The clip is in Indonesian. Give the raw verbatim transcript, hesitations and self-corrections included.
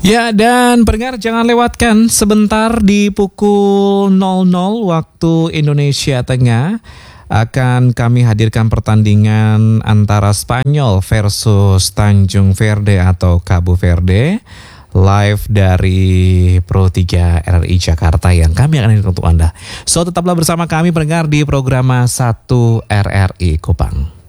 Ya, dan pendengar jangan lewatkan sebentar di pukul nol nol waktu Indonesia Tengah akan kami hadirkan pertandingan antara Spanyol versus Tanjung Verde atau Cabo Verde live dari Pro tiga R R I Jakarta yang kami akan hadirkan untuk Anda. So tetaplah bersama kami pendengar di program satu R R I Kupang.